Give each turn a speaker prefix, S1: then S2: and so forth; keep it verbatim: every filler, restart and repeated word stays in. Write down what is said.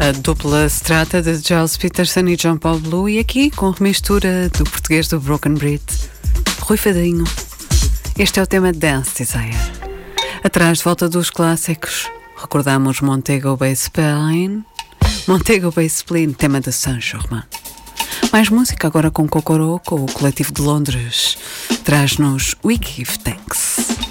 S1: A dupla se trata de Gilles Peterson e John Paul Blue, e aqui com remistura do português do Broken Breed, Rui Fadinho. Este é o tema Dance Desire. Atrás de volta dos clássicos, recordamos Montego Bay Spleen, Montego Bay Spleen, tema de Saint-Germain. Mais música agora com Kokoroko, o coletivo de Londres. Traz-nos We Give Thanks.